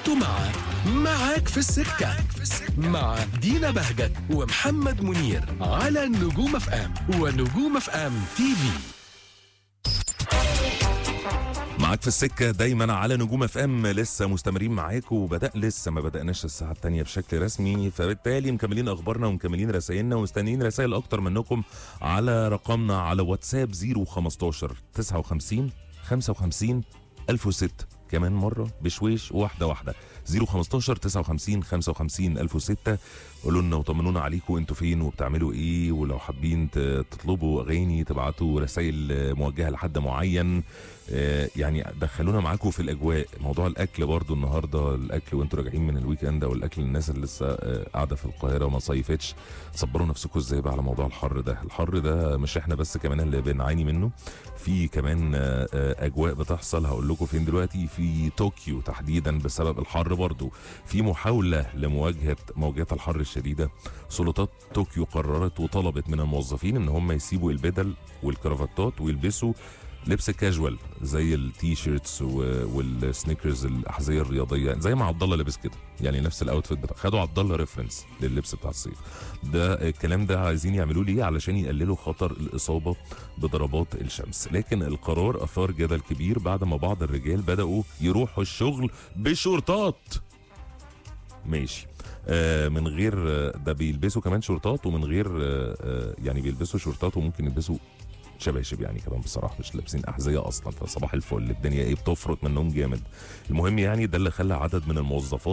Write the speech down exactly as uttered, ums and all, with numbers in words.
انتوا مع معاك في السكة مع دينا بهجت ومحمد منير على نجوم اف ام ونجوم اف ام تي في. معاك في السكة دايما على نجوم اف ام، لسه مستمرين معاكم وبدأ لسه ما بدأناش الساعة الثانية بشكل رسمي، فبالتالي مكملين اخبارنا ومكملين رسائلنا ومستنيين رسائل اكتر منكم على رقمنا على واتساب صفر خمستاشر تسعة وخمسين خمسة وخمسين ألف وستة. كمان مرة بشويش واحدة واحدة صفر خمستاشر تسعة وخمسين خمسة وخمسين ألف وستة. قولوا لنا وطمنونا عليكم انتوا فين وبتعملوا ايه، ولو حابين تطلبوا اغاني تبعتوا رسائل موجهة لحد معين، يعني دخلونا معاكم في الاجواء. موضوع الاكل برضو النهارده، الاكل وانتوا راجعين من الويك اند، او الاكل الناس اللي لسه قاعده في القاهره وما صيفتش، صبروا نفسكم ازاي بقى على موضوع الحر ده. الحر ده مش احنا بس كمان اللي بنعاني منه، في كمان اجواء بتحصل. هقول لكم فين دلوقتي، في طوكيو تحديدا بسبب الحر برضو في محاوله لمواجهه موجات الحر الشديده. سلطات طوكيو قررت وطلبت من الموظفين ان هم يسيبوا البدل والكرافتات ويلبسوا لبس كاجوال زي التي شيرتس والسنيكرز، الاحذيه الرياضيه، زي ما عبد الله لابس كده، يعني نفس الاوتفيت بتاع خدوا عبد الله ريفرنس لللبس بتاع الصيف ده. الكلام ده عايزين يعملوه ليه؟ علشان يقللوا خطر الاصابه بضربات الشمس. لكن القرار اثار جدل كبير بعد ما بعض الرجال بداوا يروحوا الشغل بشورتات. ماشي، آه من غير آه ده بيلبسوا كمان شورتات، ومن غير آه آه يعني بيلبسوا شورتات وممكن يلبسوا شباشب يعني كمان، بصراحه مش لابسين احذيه اصلا. فصباح الفل، الدنيا ايه بتفرط منهم جامد. المهم يعني ده اللي خلى عدد من الموظفات